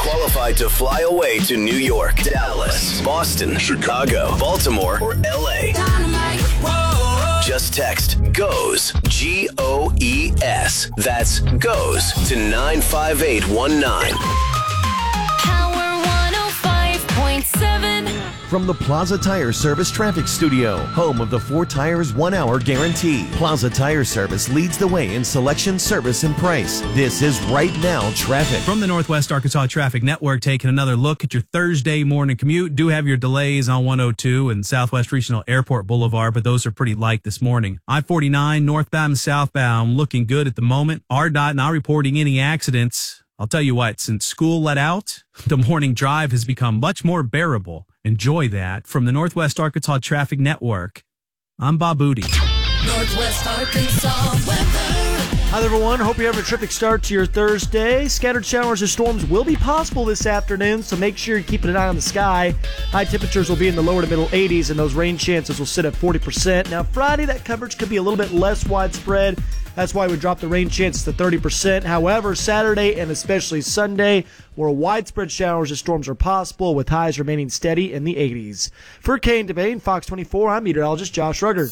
qualified to fly away to New York, Dallas, Boston, Chicago, Baltimore, or LA. Just text GOES, GOES. That's GOES to 95819. Power 105.7. From the Plaza Tire Service Traffic Studio, home of the 4 Tires 1 Hour Guarantee. Plaza Tire Service leads the way in selection, service, and price. This is Right Now Traffic. From the Northwest Arkansas Traffic Network, taking another look at your Thursday morning commute. Do have your delays on 102 and Southwest Regional Airport Boulevard, but those are pretty light this morning. I-49 northbound and southbound looking good at the moment. RDOT not reporting any accidents. I'll tell you what, since school let out, the morning drive has become much more bearable. Enjoy that. From the Northwest Arkansas Traffic Network, I'm Bob Booty. Northwest Arkansas weather. Hi there, everyone. Hope you have a terrific start to your Thursday. Scattered showers or storms will be possible this afternoon, so make sure you're keeping an eye on the sky. High temperatures will be in the lower to middle 80s, and those rain chances will sit at 40%. Now, Friday, that coverage could be a little bit less widespread. That's why we dropped the rain chances to 30%. However, Saturday and especially Sunday, where widespread showers or storms are possible, with highs remaining steady in the 80s. For Kane DeBane, Fox 24, I'm meteorologist Josh Rugger.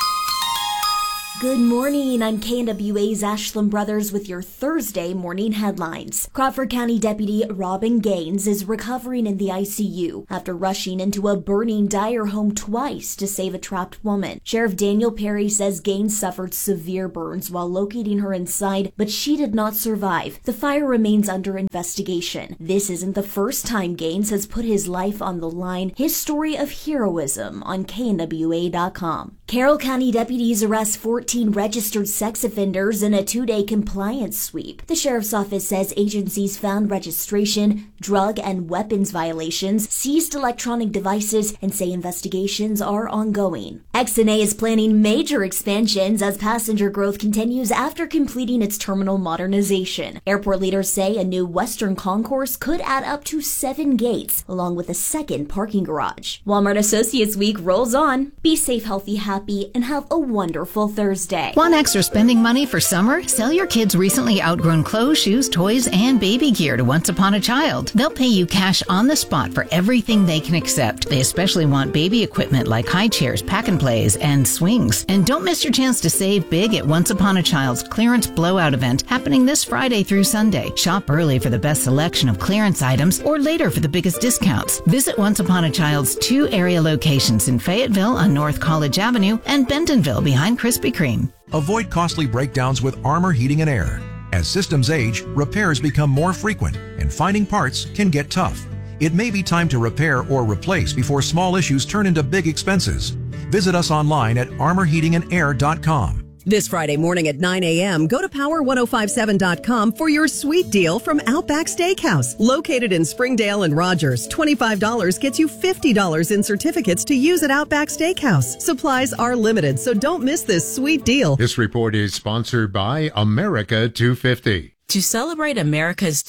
Good morning, I'm KNWA's Ashland Brothers with your Thursday morning headlines. Crawford County Deputy Robin Gaines is recovering in the ICU after rushing into a burning Dyer home twice to save a trapped woman. Sheriff Daniel Perry says Gaines suffered severe burns while locating her inside, but she did not survive. The fire remains under investigation. This isn't the first time Gaines has put his life on the line. His story of heroism on KNWA.com. Carroll County deputies arrest 14 registered sex offenders in a 2-day compliance sweep. The sheriff's office says agencies found registration, drug and weapons violations, seized electronic devices, and say investigations are ongoing. XNA is planning major expansions as passenger growth continues after completing its terminal modernization. Airport leaders say a new western concourse could add up to 7 gates, along with a second parking garage. Walmart Associates Week rolls on. Be safe, healthy, happy, and have a wonderful Thursday. Want extra spending money for summer? Sell your kids' recently outgrown clothes, shoes, toys, and baby gear to Once Upon a Child. They'll pay you cash on the spot for everything they can accept. They especially want baby equipment like high chairs, pack and plays, and swings. And don't miss your chance to save big at Once Upon a Child's clearance blowout event happening this Friday through Sunday. Shop early for the best selection of clearance items or later for the biggest discounts. Visit Once Upon a Child's 2 area locations in Fayetteville on North College Avenue and Bentonville behind Krispy Kreme. Avoid costly breakdowns with Armor Heating and Air. As systems age, repairs become more frequent, and finding parts can get tough. It may be time to repair or replace before small issues turn into big expenses. Visit us online at armorheatingandair.com. This Friday morning at 9 a.m., go to power1057.com for your sweet deal from Outback Steakhouse. Located in Springdale and Rogers, $25 gets you $50 in certificates to use at Outback Steakhouse. Supplies are limited, so don't miss this sweet deal. This report is sponsored by America 250. To celebrate America's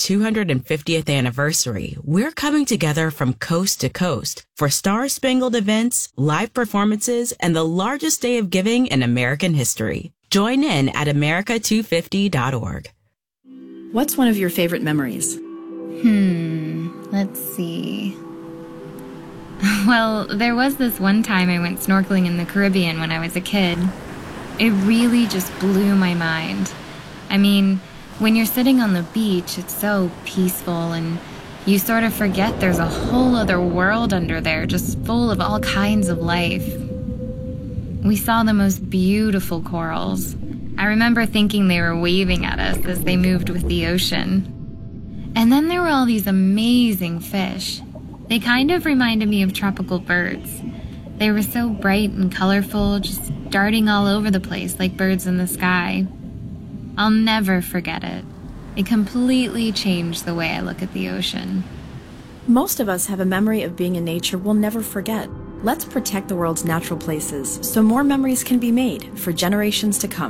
250th anniversary, we're coming together from coast to coast for star-spangled events, live performances, and the largest day of giving in American history. Join in at america250.org. What's one of your favorite memories? Let's see. Well, there was this one time I went snorkeling in the Caribbean when I was a kid. It really just blew my mind. I mean, when you're sitting on the beach, it's so peaceful and you sort of forget there's a whole other world under there, just full of all kinds of life. We saw the most beautiful corals. I remember thinking they were waving at us as they moved with the ocean. And then there were all these amazing fish. They kind of reminded me of tropical birds. They were so bright and colorful, just darting all over the place like birds in the sky. I'll never forget it. It completely changed the way I look at the ocean. Most of us have a memory of being in nature we'll never forget. Let's protect the world's natural places so more memories can be made for generations to come.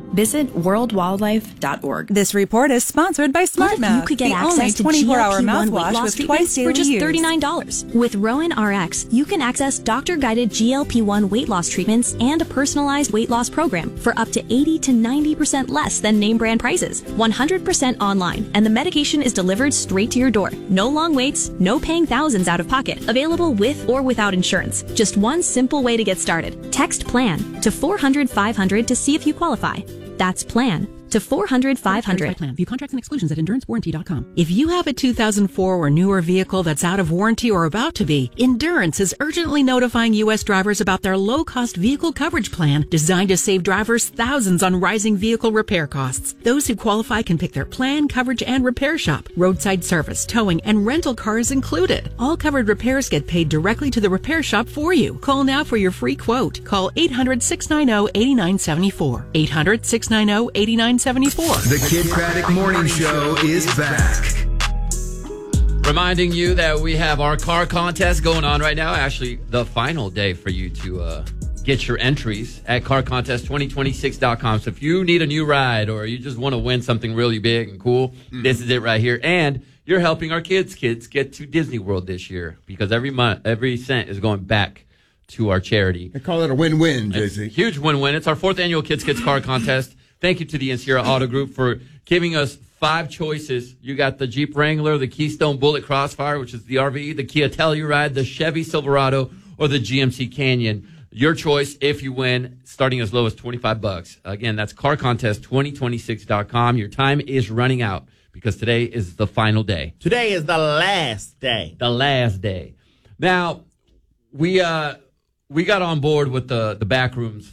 Visit worldwildlife.org. This report is sponsored by SmartMouth, you could get the only access to 24-hour GLP-1 mouthwash weight loss with treatments twice daily for just use. $39. With Rowan RX, you can access doctor-guided GLP-1 weight loss treatments and a personalized weight loss program for up to 80 to 90% less than name brand prices. 100% online, and the medication is delivered straight to your door. No long waits, no paying thousands out of pocket. Available with or without insurance. Just one simple way to get started. Text PLAN to 400-500 to see if you qualify. That's PLAN to 400-500. View contracts and exclusions at endurancewarranty.com. If you have a 2004 or newer vehicle that's out of warranty or about to be, Endurance is urgently notifying U.S. drivers about their low-cost vehicle coverage plan designed to save drivers thousands on rising vehicle repair costs. Those who qualify can pick their plan, coverage, and repair shop. Roadside service, towing, and rental cars included. All covered repairs get paid directly to the repair shop for you. Call now for your free quote. Call 800-690-8974. 800-690-8974. The Kid Craddock Morning Show is back. Reminding you that we have our car contest going on right now. Actually, the final day for you to get your entries at carcontest2026.com. So if you need a new ride or you just want to win something really big and cool, this is it right here. And you're helping our kids get to Disney World this year because every cent is going back to our charity. They call it a win-win, JC. Huge win-win. It's our 4th annual Kids Car Contest. Thank you to the Sierra Auto Group for giving us 5 choices. You got the Jeep Wrangler, the Keystone Bullet Crossfire, which is the RV, the Kia Telluride, the Chevy Silverado, or the GMC Canyon. Your choice if you win, starting as low as $25. Again, that's carcontest2026.com. Your time is running out because today is the final day. Today is the last day. The last day. Now, we got on board with the Backrooms,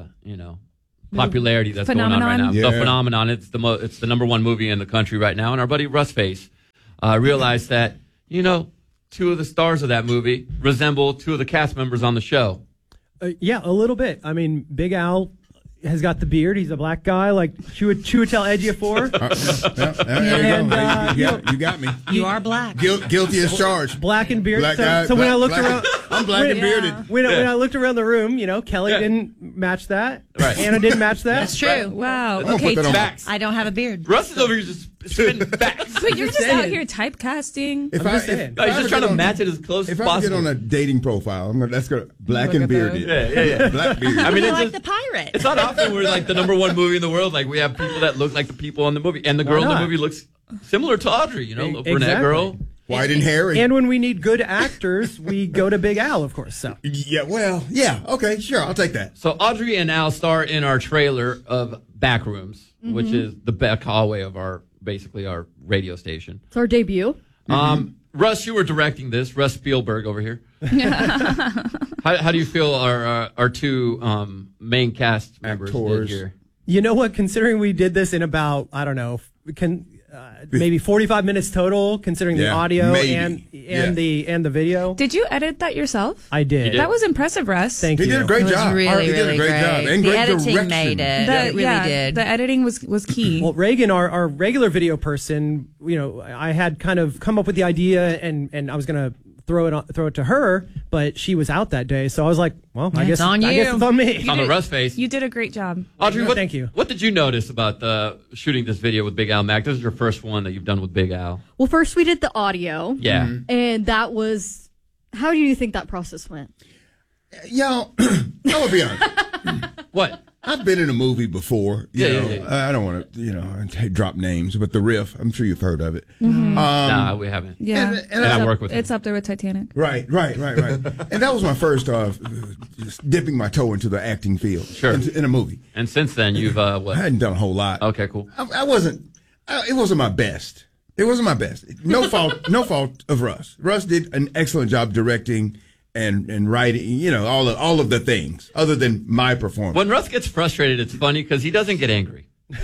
popularity that's Phenomenon. going on right now. Yeah. The Phenomenon. It's the number one movie in the country right now. And our buddy Russ Face realized that, 2 of the stars of that movie resemble 2 of the cast members on the show. Yeah, a little bit. I mean, Big Al has got the beard. He's a black guy, like Chiwetel Ejiofor. You got me. You are black. Guilty as charged. Black and bearded. Black guy, so when I looked black- around, I'm black and bearded. When I looked around the room, Kelly didn't match that. Right. Anna didn't match that. That's true. Wow. I'm gonna Okay. put that on my- Facts. I don't have a beard. Russ is over here just spitting facts. But you're just saying. out here typecasting. If I'm just saying. No, he's just trying to match it as close as If I get possible. on a dating profile, that's good. Black Look and at bearded. Yeah. Black beard. I mean, it's like just- the pirate. It's not often we're like the number one movie in the world. Like we have people that look like the people in the movie, and the girl in the not? movie looks similar to Audrey. A brunette Exactly. girl. White and hairy. And when we need good actors, we go to Big Al, of course. So Okay, sure, I'll take that. So Audrey and Al star in our trailer of Backrooms, which is the back hallway of our radio station. It's our debut. Russ, you were directing this. Russ Spielberg over here. How do you feel our 2 main cast members did here? you know what? Considering we did this in about, I don't know, maybe 45 minutes total, considering the audio and the video. Did you edit that yourself? I did. That was impressive, Russ. Thank you. He did a great job. Really, He did a great job. And the great editing direction. made it. It really did. The editing was key. Well, Reagan, our regular video person, I had kind of come up with the idea, and I was going to throw it to her, but she was out that day, so I was like, well, I guess it's on me. It's on the Russ face. You did a great job. Audrey, thank you. What did you notice about shooting this video with Big Al Mack? This is your first one that you've done with Big Al. Well, first we did the audio. Yeah. And that was, how do you think that process went? Y'all, I will be honest. What? I've been in a movie before. You know, yeah. I don't want to, drop names, but The Riff, I'm sure you've heard of it. Mm-hmm. Nah, we haven't. Yeah. And I work with It's up there with Titanic. Right. And that was my first just dipping my toe into the acting field. Sure. In a movie. And since then, you've, what? I hadn't done a whole lot. Okay, cool. It wasn't my best. It wasn't my best. No fault of Russ. Russ did an excellent job directing and writing, all of the things other than my performance. When Russ gets frustrated, it's funny because he doesn't get angry.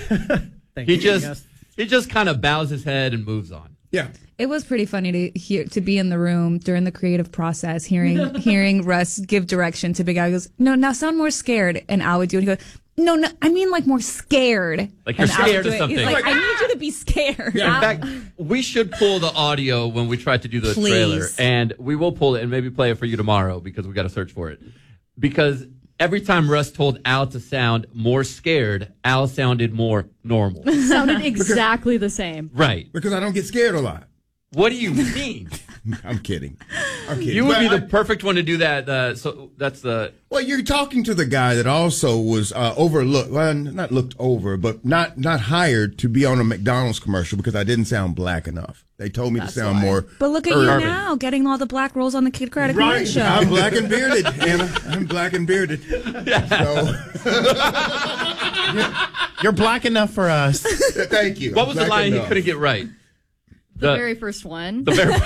He just kind of bows his head and moves on. Yeah. It was pretty funny to be in the room during the creative process, hearing Russ give direction to Big Al. He goes, "No, now sound more scared," and Al would do it. He goes, "No, I mean like more scared." Like you're And Al would scared do of it. something. He's like, "I need you to be scared." Yeah, in fact, we should pull the audio when we try to do the Please. trailer, and we will pull it and maybe play it for you tomorrow because we got to search for it. Because every time Russ told Al to sound more scared, Al sounded more normal. It sounded exactly the same. Right. Because I don't get scared a lot. What do you mean? I'm kidding. You would be the perfect one to do that. So that's the. Well, you're talking to the guy that also was overlooked. Well, not looked over, but not hired to be on a McDonald's commercial because I didn't sound black enough. They told me to sound more. But look at urban. you now, getting all the black rolls on the Kid Craddock Morning Right. Show. I'm black and bearded, Anna. I'm black and bearded. So. You're black enough for us. Thank you. What was the line he couldn't get right? The very first one. The very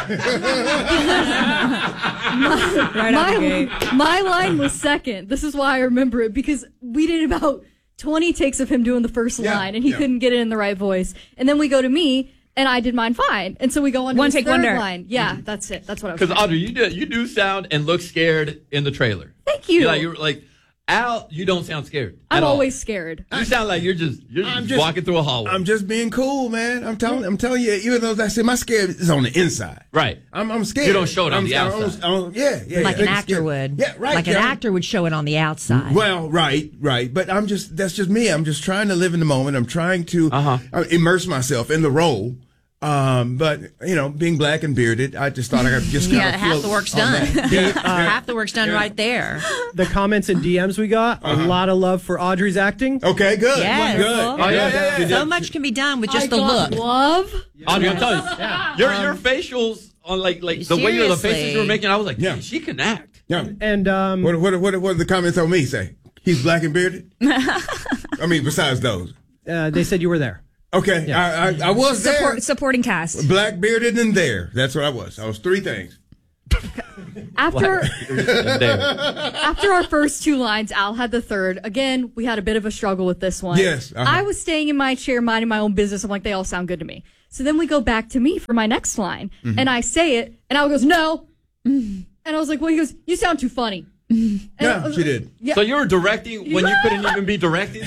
my line was second. This is why I remember it, because we did about 20 takes of him doing the first line, and he couldn't get it in the right voice. And then we go to me, and I did mine fine. And so we go on to One his take third wonder. line. Yeah, that's it. That's what I was Because saying. Audrey, you do sound and look scared in the trailer. Thank you. You're like Al. You don't sound scared. I'm at all. always scared. You sound like you're just walking through a hallway. I'm just being cool, man. I'm telling you, even though I say my scare is on the inside. Right. I'm scared. You don't show it on the outside. Yeah. Like an actor would. Yeah, right. Like an actor would show it on the outside. Well, right. But that's just me. I'm just trying to live in the moment. I'm trying to immerse myself in the role. But being black and bearded, I just thought I could just kind of half the work's done. Half the work's done right there. The comments and DMs we got, a lot of love for Audrey's acting. Okay, good. Yes. Good. Oh, yeah. So much can be done with just I the got look. love. Audrey, I'm telling you, your facials on like the way the faces you were making, I was like, yeah, she can act. Yeah. And what do the comments on me say? He's black and bearded. I mean, besides those, they said you were there. Okay, yeah. I was there. Supporting cast. Black, bearded, and there. That's what I was. I was three things. After our first two lines, Al had the third. Again, we had a bit of a struggle with this one. Yes. I was staying in my chair, minding my own business. I'm like, they all sound good to me. So then we go back to me for my next line. Mm-hmm. And I say it, and Al goes, no. And I was like, well, he goes, you sound too funny. Yeah, she did. Yeah. So you were directing when you couldn't even be directing?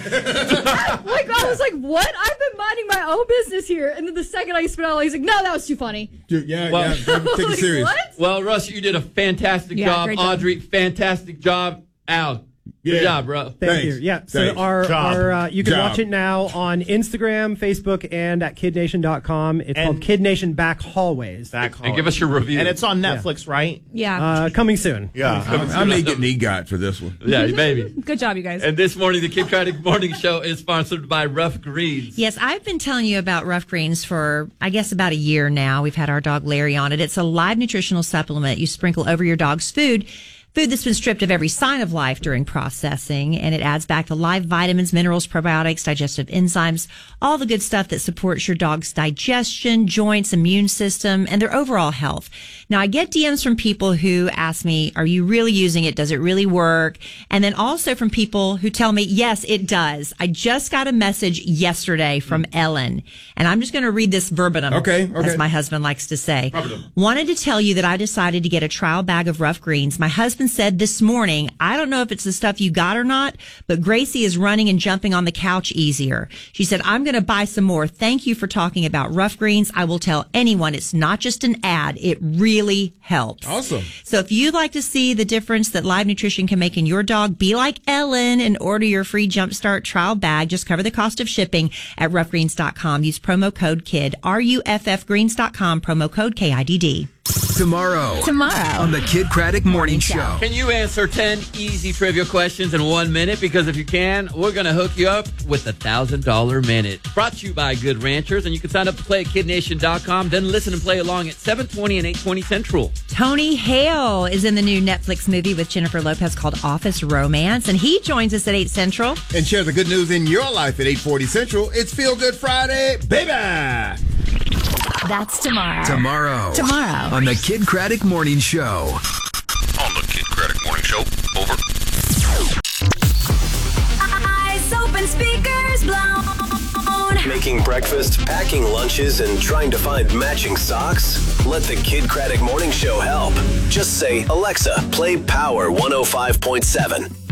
I was like, what? I've been minding my own business here. And then the second I spit out, he's like, no, that was too funny. Yeah, take Like, it serious. what? Well, Russ, you did a fantastic job. great job. Audrey, fantastic job. Al, good job, bro. Thank you. Yeah. So our you can watch it now on Instagram, Facebook, and at KidNation.com. It's called Kid Nation Back Hallways. And give us your review. And it's on Netflix, right? Yeah. Coming soon. Yeah. I may get an EGOT for this one. Yeah, maybe. Good job, you guys. And this morning, the Kid Craddock Morning Show is sponsored by Rough Greens. Yes, I've been telling you about Rough Greens for, I guess, about a year now. We've had our dog Larry on it. It's a live nutritional supplement you sprinkle over your dog's food that's been stripped of every sign of life during processing, and it adds back the live vitamins, minerals, probiotics, digestive enzymes, all the good stuff that supports your dog's digestion, joints, immune system, and their overall health. Now, I get DMs from people who ask me, are you really using it? Does it really work? And then also from people who tell me, yes, it does. I just got a message yesterday from Ellen, and I'm just going to read this verbatim, as my husband likes to say. Wanted to tell you that I decided to get a trial bag of Rough Greens. My husband said this morning, I don't know if it's the stuff you got or not, but Gracie is running and jumping on the couch easier. She said, I'm going to buy some more. Thank you for talking about Rough Greens. I will tell anyone it's not just an ad. It really helps. Awesome. So if you'd like to see the difference that live nutrition can make in your dog, be like Ellen and order your free Jumpstart trial bag. Just cover the cost of shipping at roughgreens.com. Use promo code KID, RUFFgreens.com, promo code KIDD. Tomorrow on the Kid Craddock Morning Show. Can you answer 10 easy trivia questions in 1 minute? Because if you can, we're going to hook you up with a $1,000 minute. Brought to you by Good Ranchers, and you can sign up to play at KidNation.com, then listen and play along at 7:20 and 8:20 Central. Tony Hale is in the new Netflix movie with Jennifer Lopez called Office Romance, and he joins us at 8 Central. And share the good news in your life at 8:40 Central. It's Feel Good Friday, baby! That's tomorrow. Tomorrow on the Kid Craddock Morning Show. On the Kid Craddock Morning Show. Over. Eyes open, speakers blown. Making breakfast, packing lunches, and trying to find matching socks? Let the Kid Craddock Morning Show help. Just say, Alexa, play Power 105.7.